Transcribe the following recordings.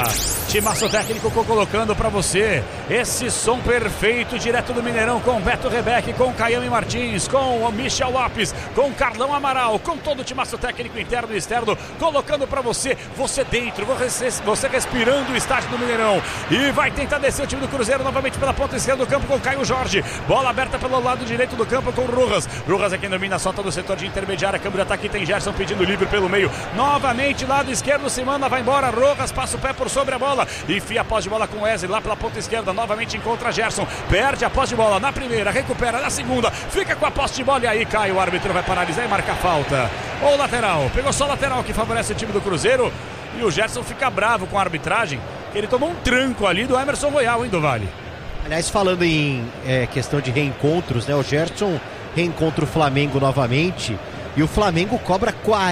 Timaço técnico colocando pra você esse som perfeito direto do Mineirão com Beto Rebeck, com Caiame Martins, com o Michel Lopes, com Carlão Amaral, com todo o timaço técnico interno e externo, colocando pra você dentro, você respirando o estádio do Mineirão. E vai tentar descer o time do Cruzeiro novamente pela ponta esquerda do campo com Caio Jorge. Bola aberta pelo lado direito do campo com Rojas. Rojas é quem domina, solta do setor de intermediária. Câmbio de ataque, tem Gerson pedindo livre pelo meio. Novamente, lado esquerdo, se manda, vai embora. Rojas passa o pé por sobre a bola. Enfia a posse de bola com Wesley lá pela ponta esquerda. Novamente encontra Gerson. Perde a posse de bola na primeira, recupera na segunda. Fica com a posse de bola e aí cai. O árbitro vai paralisar e marcar falta. Ou lateral. Pegou só lateral que favorece o time do Cruzeiro. E o Gerson fica bravo com a arbitragem. Ele tomou um tranco ali do Emerson Royal, hein, do Vale? Aliás, falando em questão de reencontros, né? O Gerson reencontra o Flamengo novamente e o Flamengo cobra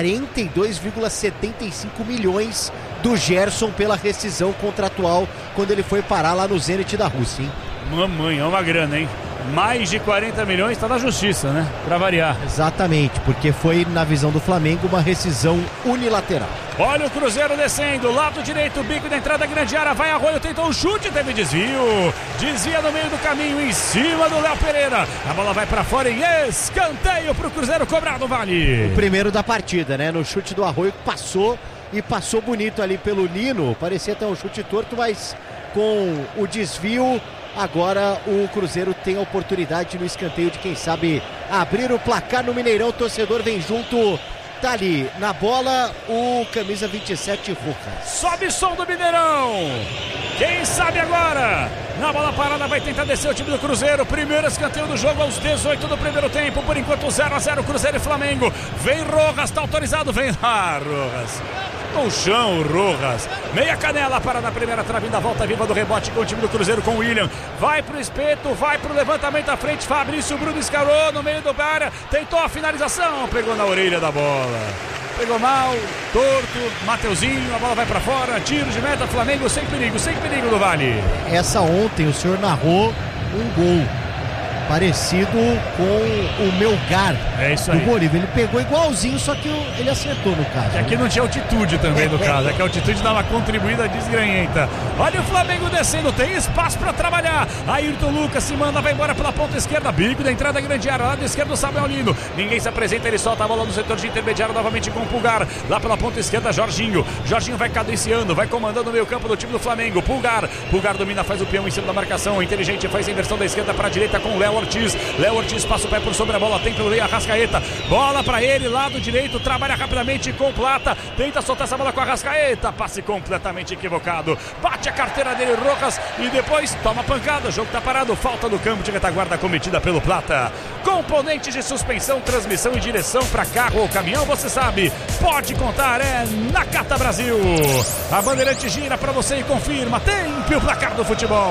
42,75 milhões do Gerson pela rescisão contratual quando ele foi parar lá no Zenit da Rússia, hein? Mamãe, é uma grana, hein? Mais de 40 milhões está na justiça, né? Pra variar. Exatamente, porque foi, na visão do Flamengo, uma rescisão unilateral. Olha o Cruzeiro descendo, lado direito, bico da entrada, grande área, vai Arroio, tentou um chute, teve desvio. Desvia no meio do caminho, em cima do Léo Pereira. A bola vai pra fora em escanteio pro Cruzeiro cobrar no Vale. O primeiro da partida, né? No chute do Arroio, passou e passou bonito ali pelo Nino. Parecia até um chute torto, mas com o desvio... Agora o Cruzeiro tem a oportunidade no escanteio de, quem sabe, abrir o placar no Mineirão. O torcedor vem junto, tá ali na bola o camisa 27, Rojas. Sobe som do Mineirão. Quem sabe agora? Na bola parada vai tentar descer o time do Cruzeiro. Primeiro escanteio do jogo aos 18 do primeiro tempo. Por enquanto 0-0 Cruzeiro e Flamengo. Vem Rojas, tá autorizado. Vem lá, Rojas. No chão, o Rojas. Meia canela para na primeira trave da volta viva do rebote com o time do Cruzeiro com o William. Vai pro espeto, vai pro levantamento à frente. Fabrício Bruno escarou no meio da área. Tentou a finalização, pegou na orelha da bola. Pegou mal, torto, Mateuzinho, a bola vai pra fora. Tiro de meta, Flamengo sem perigo do Vale. Essa ontem o senhor narrou um gol parecido com o Melgar do Bolívia. Ele pegou igualzinho, só que ele acertou no caso. Aqui não tinha altitude também no caso. Aqui a altitude dá uma contribuída desgranhenta. Olha o Flamengo descendo, tem espaço para trabalhar. Ayrton Lucas se manda, vai embora pela ponta esquerda. Bico da entrada grande área, lado esquerdo Samuel Lino. Ninguém se apresenta, ele solta a bola no setor de intermediário novamente com o Pulgar. Lá pela ponta esquerda, Jorginho. Jorginho vai cadenciando, vai comandando o meio campo do time do Flamengo. Pulgar domina, faz o peão em cima da marcação. Inteligente, faz a inversão da esquerda para a direita com o Léo Ortiz. Léo Ortiz passa o pé por sobre a bola, tem pelo meio Arrascaeta. Bola para ele, lado direito, trabalha rapidamente com Plata. Tenta soltar essa bola com Arrascaeta. Passe completamente equivocado. Bate a carteira dele, Rojas, e depois toma pancada. O jogo tá parado, falta do campo de retaguarda cometida pelo Plata. Componentes de suspensão, transmissão e direção para carro ou caminhão, você sabe, pode contar, é Nakata Brasil. A Bandeirante gira para você e confirma. Tempo o placar do futebol.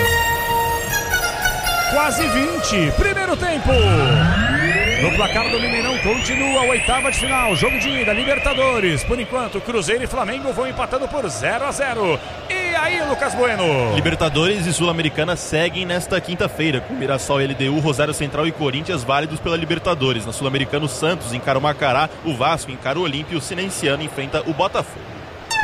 Quase 20, primeiro tempo. No placar do Mineirão continua a oitava de final, jogo de ida, Libertadores. Por enquanto, Cruzeiro e Flamengo vão empatando por 0-0. E aí, Lucas Bueno? Libertadores e Sul-Americana seguem nesta quinta-feira, com Mirassol, LDU, Rosário Central e Corinthians válidos pela Libertadores. Na Sul-Americana, o Santos encara o Macará, o Vasco encara o Olímpia e o Cinenciano enfrenta o Botafogo.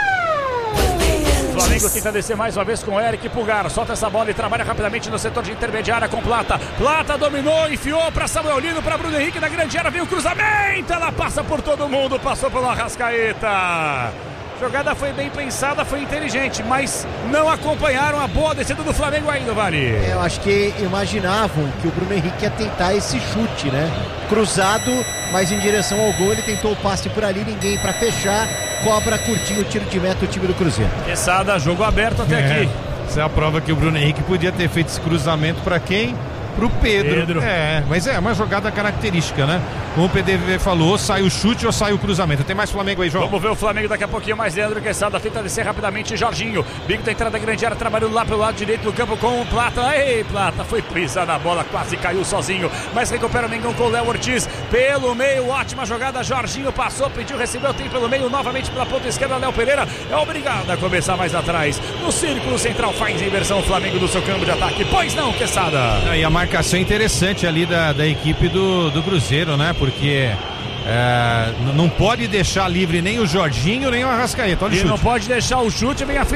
O Flamengo tenta descer mais uma vez com o Eric Pulgar. Solta essa bola e trabalha rapidamente no setor de intermediária com Plata. Plata dominou, enfiou para Samuel Lino, para Bruno Henrique na grande área. Vem o cruzamento, ela passa por todo mundo, passou pelo Arrascaeta. A jogada foi bem pensada, foi inteligente, mas não acompanharam a boa descida do Flamengo ainda, Vale. Eu acho que imaginavam que o Bruno Henrique ia tentar esse chute, né? Cruzado, mas em direção ao gol. Ele tentou o passe por ali, ninguém para fechar. Cobra curtinho o tiro de meta o time do Cruzeiro. Quesada, jogo aberto até aqui. Essa é a prova que o Bruno Henrique podia ter feito esse cruzamento para quem? Pro Pedro. Mas é uma jogada característica, né? Como o PDV falou, sai o chute ou sai o cruzamento. Tem mais Flamengo aí, João? Vamos ver o Flamengo daqui a pouquinho mais. Leandro Quesada tenta descer rapidamente. Jorginho, bico da entrada grande área, trabalhando lá pelo lado direito do campo com o Plata. Ei, Plata foi pisar na bola, quase caiu sozinho, mas recupera o Mengão com o Léo Ortiz pelo meio. Ótima jogada. Jorginho passou, pediu, recebeu, tem pelo meio novamente pela ponta esquerda. Léo Pereira é obrigado a começar mais atrás. No círculo central faz inversão. Flamengo do seu campo de ataque. Pois não, Quesada. E a marcação interessante ali da equipe do Cruzeiro, né? Porque não pode deixar livre nem o Jorginho, nem o Arrascaeta. Olha o chute. Não pode deixar o chute, vem a